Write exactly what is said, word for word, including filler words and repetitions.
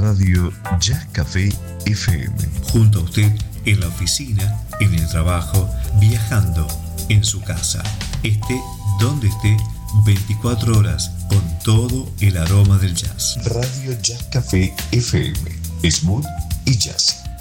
Radio Jazz Café F M. Junto a usted en la oficina, en el trabajo, viajando, en su casa. Esté donde esté, veinticuatro horas con todo el aroma del jazz. Radio Jazz Café F M. Smooth y jazz.